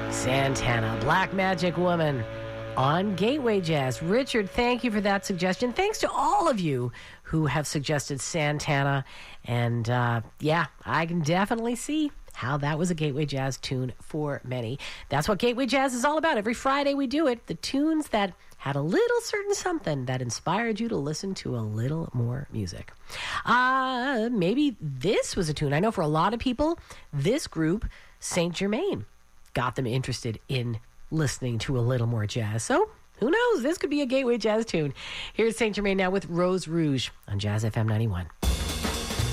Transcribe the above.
Santana, Black Magic Woman on Gateway Jazz. Richard, thank you for that suggestion. Thanks to all of you who have suggested Santana. And yeah, I can definitely see how that was a Gateway Jazz tune for many. That's what Gateway Jazz is all about. Every Friday we do it. The tunes that had a little certain something that inspired you to listen to a little more music. Maybe this was a tune. I know for a lot of people, this group, Saint Germain, got them interested in listening to a little more jazz. So who knows? This could be a Gateway Jazz tune. Here's Saint Germain now with Rose Rouge on Jazz FM 91.